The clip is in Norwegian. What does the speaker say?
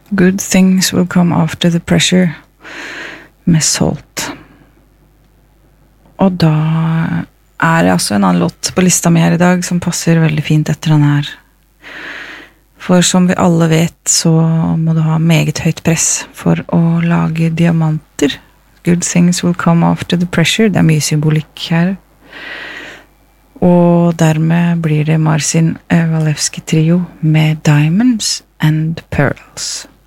Good Things Will Come After The Pressure med Salt. Og da det altså en annen låt på lista mi her I dag som passer veldig fint etter den her. For som vi alle vet så må du ha meget høyt press for å lage diamanter. Good Things Will Come After The Pressure. Det mye symbolikk her. Og dermed blir det Marcin Walewski trio med Diamonds and Pearls.